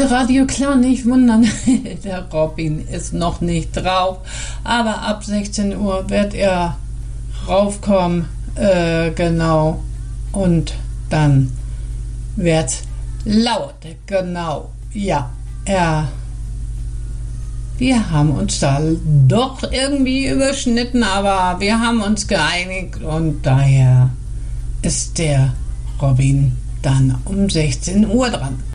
Radio Klar nicht wundern, der Robin ist noch nicht drauf, aber ab 16 Uhr wird er raufkommen, genau, und dann wird's laut, genau, ja, wir haben uns da doch irgendwie überschnitten, aber wir haben uns geeinigt und daher ist der Robin dann um 16 Uhr dran.